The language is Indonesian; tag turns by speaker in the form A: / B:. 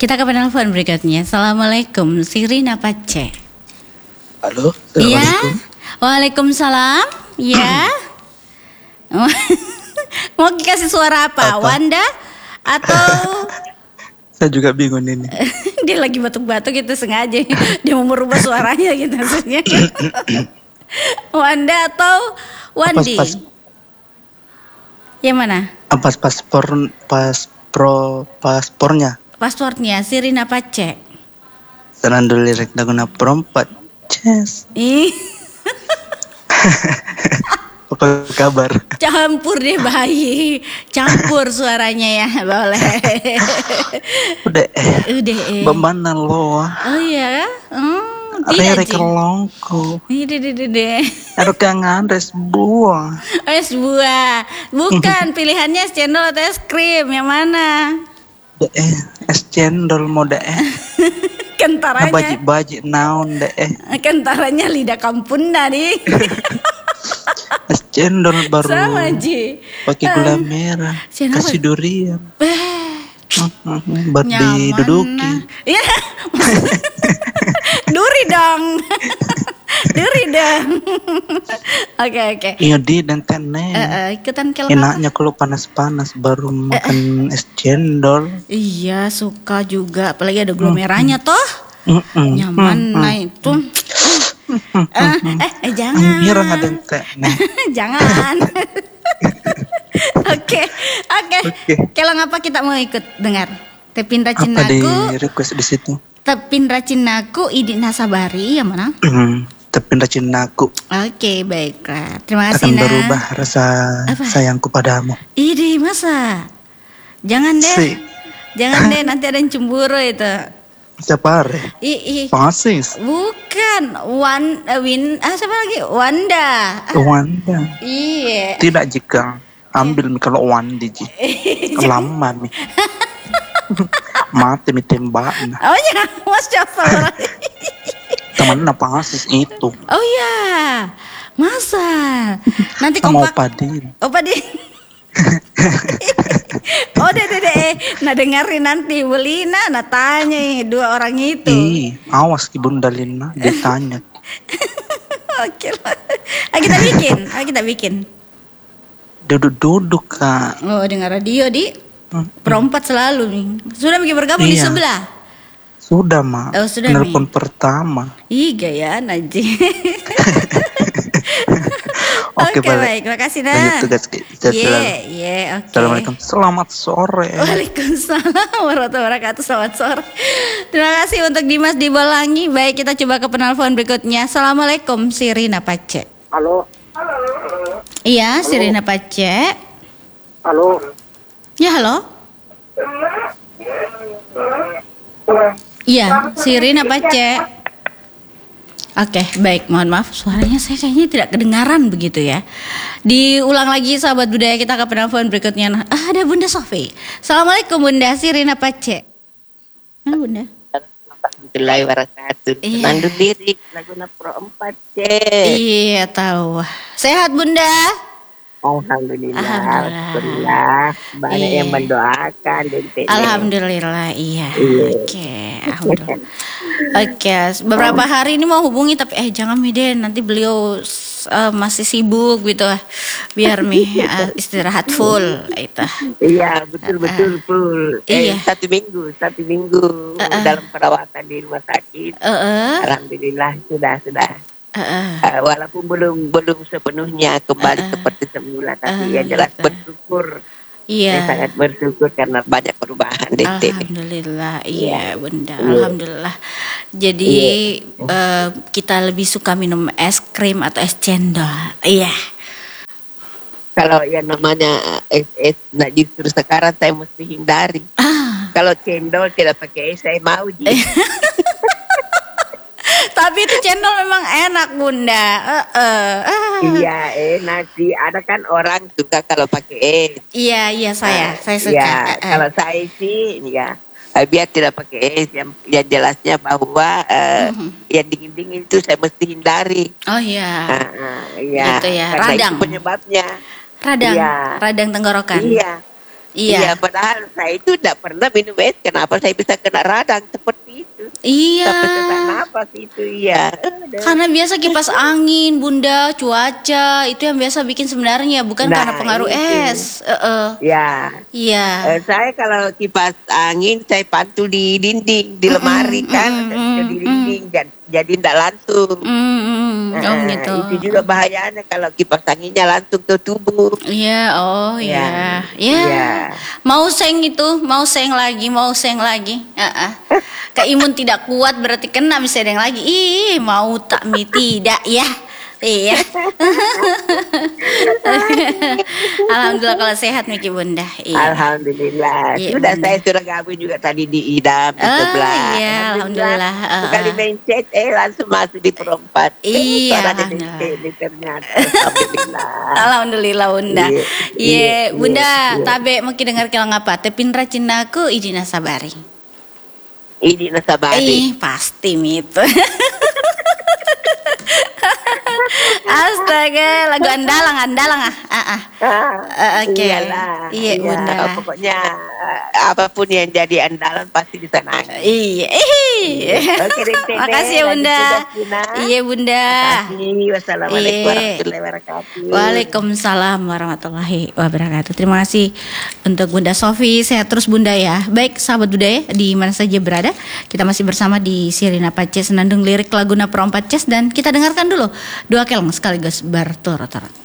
A: Kita ke penelpon berikutnya. Assalamualaikum, Sirina Pace.
B: Halo,
A: Iya.
B: Assalamualaikum.
A: Waalaikumsalam. Ya. Mau dikasih suara apa? Wanda atau
B: Saya juga bingung ini.
A: dia lagi batuk-batuk gitu sengaja. Dia mau merubah suaranya gitu maksudnya. Wanda atau Wandi? Yang mana?
B: Paspornya.
A: Passwordnya Sirina Pace.
B: Senandung lirik laguna perempat. Yes. Apa kabar?
A: Campur deh bayi. Campur suaranya ya. Boleh.
B: Udah
A: Udah.
B: Bagaimana lo?
A: Oh iya.
B: Rere
A: Tidak,
B: kelongku.
A: Deh.
B: Ada kangen es buah.
A: Es buah. Bukan pilihannya es cendol atau es krim. Yang mana?
B: Es cendol mode
A: Kentaranya.
B: Baji naon
A: Kentaranya lidah kampung tadi.
B: Es cendol baru.
A: Sama Ji.
B: Pakai gula merah. Kasih durian. Buat diduduki.
A: Iya. Duri dong. Oke.
B: Iya di dan tenek.
A: Ikutan kelapa.
B: Enaknya kalau panas-panas baru makan es cendol.
A: Iya suka juga, apalagi ada gula merahnya toh. Nyaman nah itu. Jangan.
B: Mirang ada tenek.
A: Jangan. Oke. Kalau ngapa kita mau ikut dengar? Tepin Racinaku.
B: Apa di request di situ?
A: Tepin Racinaku Idi Nasabari yang mana?
B: Tepin Racinaku.
A: Oke, baiklah. Terima kasih
B: akan berubah rasa sayangku padamu.
A: Idi masa? Jangan deh. Jangan deh nanti ada yang cemburu itu.
B: Siapa re? Pasis.
A: Bukan. Siapa lagi? Wanda. Iya.
B: Tidak jika ambil kalau Wandi ji. Lama mi. Mati mi tembak.
A: Oh ya, Mas Jafar.
B: Teman apa Pasis itu?
A: Oh ya. Masa? Nanti
B: kompak. Mau Padin.
A: Oh deh. Nah dengerin nanti Bulina tanya dua orang itu.
B: Awas ki Bunda Lina dia tanya.
A: Oke lah. Kita bikin.
B: Duduk Kak.
A: Oh dengar radio di perempat selalu nih. Sudah bikin bergabung di sebelah.
B: Sudah Mak.
A: Oh sudah
B: Telepon pertama.
A: Gaya Naji.
B: Oke,
A: baik. Makasih dah.
B: Lanjut tugas kita.
A: Oke.
B: Assalamualaikum. Selamat sore.
A: Waalaikumsalam warahmatullahi wabarakatuh. Selamat sore. Terima kasih untuk Dimas di Bolangi. Baik, kita coba ke penelpon berikutnya. Assalamualaikum, Sirina Pace.
C: Halo.
A: Iya, Sirina Pace.
C: Halo.
A: Ya, halo. Iya, Sirina Pace. Oke, baik, mohon maaf suaranya saya kayaknya tidak kedengaran begitu ya. Diulang lagi sahabat budaya, kita ke penelpon berikutnya. Ada Bunda Sofi. Assalamualaikum Bunda Sirina Pace. Mana Bunda?
C: Alhamdulillah wabarakatuh. Mandu lirik lagu Pro 4 C.
A: Iya tahu. Sehat Bunda?
C: Alhamdulillah. Banyak yang mendoakan.
A: Alhamdulillah, iya. Oke, beberapa hari ini mau hubungi tapi jangan Miden, nanti beliau masih sibuk gitu biar istirahat full itu.
C: Iya betul full.
A: Iya.
C: Satu minggu dalam perawatan di rumah sakit. Alhamdulillah sudah. Walaupun belum sepenuhnya kembali seperti semula, tapi yang jelas bersyukur.
A: Iya.
C: Saya sangat bersyukur karena banyak perubahan.
A: Alhamdulillah, iya Bunda. Alhamdulillah. Jadi kita lebih suka minum es krim atau es cendol. Iya.
C: Kalau yang namanya es, nah justru sekarang saya mesti hindari. Kalau cendol tidak pakai es, saya mau.
A: Tapi itu cendol memang enak Bunda.
C: Iya enak sih. Ada kan orang suka kalau pakai es.
A: Iya saya suka.
C: Ya, kalau saya sih ya biar tidak pakai es. Yang jelasnya bahwa yang dingin-dingin itu saya mesti hindari.
A: Oh iya.
C: Iya.
A: Gitu ya.
C: Karena
A: Radang.
C: itu penyebabnya.
A: Radang tenggorokan.
C: Iya.
A: Iya.
C: Padahal saya itu tidak pernah minum es. Kenapa saya bisa kena radang seperti itu?
A: Iya.
C: Sampai sesak napas itu, iya.
A: Karena biasa kipas angin, Bunda, cuaca itu yang biasa bikin sebenarnya, bukan karena pengaruh es.
C: Ya.
A: Iya.
C: Saya kalau kipas angin saya pantul di dinding, di lemari kan, di dinding, jadi tidak langsung.
A: Gitu.
C: Itu juga bahayanya kalau kipas anginnya langsung ke tubuh.
A: Iya, Mau seng lagi. Ke imun tidak kuat berarti kena misalnya yang lagi. Mau tak tidak ya. Iya. Alhamdulillah kalau sehat Miki Bunda.
C: Iya. Alhamdulillah. Saya sudah gabung juga tadi di idam di sebelah.
A: Iya, alhamdulillah.
C: Sekali mencet langsung masuk di perempat.
A: Iya. Alhamdulillah Bunda. Iya, Bunda, tabe maki dengar kilang apa? Tepindra cinaku idina sabari.
C: Idina sabari.
A: Pasti itu. Astaga, lagu andalang Oke. Iya, Bunda.
C: Pokoknya apapun yang jadi andalan pasti bisa nangis.
A: Iya. Makasih ya Bunda. Iya Bunda.
C: Wassalamualaikum warahmatullahi wabarakatuh.
A: Waalaikumsalam warahmatullahi wabarakatuh. Terima kasih untuk Bunda Sofi. Sehat terus Bunda ya. Baik sahabat budaya di mana saja berada, kita masih bersama di Sirina Paces Senandung Lirik Laguna Perompat Ces, dan kita dengarkan dulu dua kelong sekaligus berturut-turut.